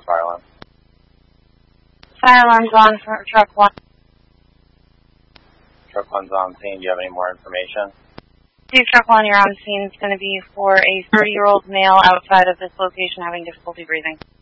fire alarm. Fire alarm's on for truck 1. Truck 1's on scene. Do you have any more information? Truck 1, you're on scene. It's going to be for a 30-year-old male outside of this location having difficulty breathing.